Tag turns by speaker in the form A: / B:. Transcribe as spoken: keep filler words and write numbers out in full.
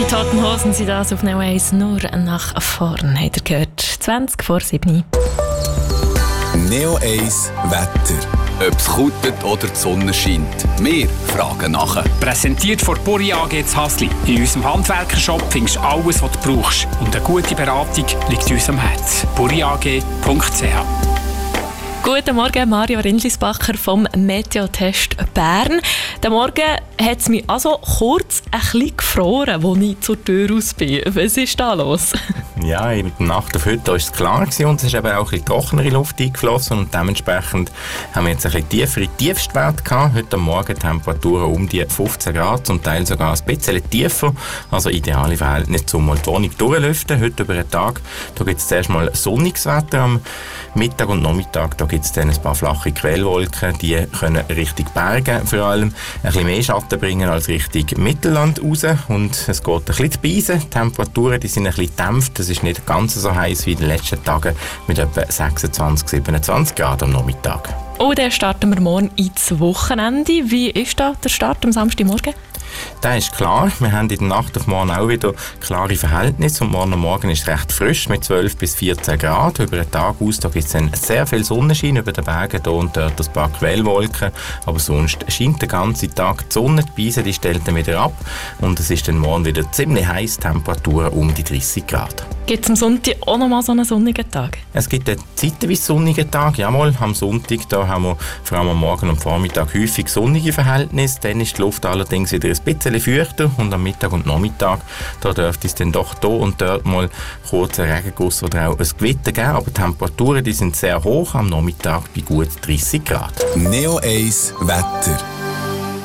A: Die Toten Hosen sind das auf Neo eins, nur nach vorn, habt ihr gehört. zwanzig vor sieben.
B: Neo eins Wetter.
C: Ob es kutet oder die Sonne scheint, wir fragen nachher.
D: Präsentiert von Buri A G zu Hasli. In unserem Handwerkershop findest du alles, was du brauchst. Und eine gute Beratung liegt uns am Herzen. buri a g punkt c h.
A: Guten Morgen, Mario Rindlisbacher vom Meteotest Bern. Der Morgen hat es mich also kurz ein bisschen gefroren, als ich zur Tür raus bin. Was ist da los?
E: Ja, in der Nacht auf heute war es klar gewesen und es ist eben auch ein bisschen trockenere Luft eingeflossen und dementsprechend haben wir jetzt ein bisschen tiefere Tiefstwerte gehabt. Heute am Morgen Temperaturen um die fünfzehn Grad, zum Teil sogar ein bisschen tiefer, also ideale Verhältnisse, um mal die Wohnung durchlüften. Heute über den Tag, da gibt es zuerst mal sonniges Wetter am Mittag und Nachmittag, da gibt es dann ein paar flache Quellwolken, die können Richtung Berge vor allem ein bisschen mehr Schatten bringen als Richtung Mittelland raus und es geht ein bisschen zu beisen. Die Temperaturen die sind ein bisschen gedämpft, es ist nicht ganz so heiß wie in den letzten Tagen mit etwa sechsundzwanzig, siebenundzwanzig Grad am Nachmittag.
A: Und dann starten wir morgen ins Wochenende. Wie ist da der Start am Samstagmorgen?
E: Das ist klar. Wir haben in der Nacht auf morgen auch wieder klare Verhältnisse und morgen Morgen ist es recht frisch mit zwölf bis vierzehn Grad. Über den Tag aus gibt es dann sehr viel Sonnenschein über den Bergen, hier und dort ein paar Quellwolken, aber sonst scheint den ganzen Tag die Sonne. Die Beise die stellt dann wieder ab und es ist dann morgen wieder ziemlich heiß, Temperaturen um die dreißig Grad.
A: Gibt es am Sonntag auch noch mal so einen sonnigen Tag?
E: Es gibt einen zeitweise sonnigen Tag, jawohl. Am Sonntag da haben wir vor allem am Morgen und Vormittag häufig sonnige Verhältnisse. Dann ist die Luft allerdings wieder ein bisschen feuchter und am Mittag und Nachmittag da dürfte es dann doch hier und dort mal kurze Regenguss oder auch ein Gewitter geben. Aber die Temperaturen die sind sehr hoch, am Nachmittag bei gut dreißig Grad.
B: Neo eins Wetter.